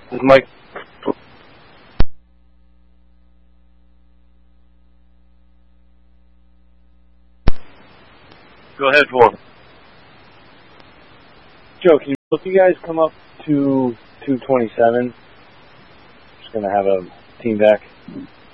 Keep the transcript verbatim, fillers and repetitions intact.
This is Mike. Go ahead, for Joe, can you both you guys come up to two twenty-seven? Just going to have a team back.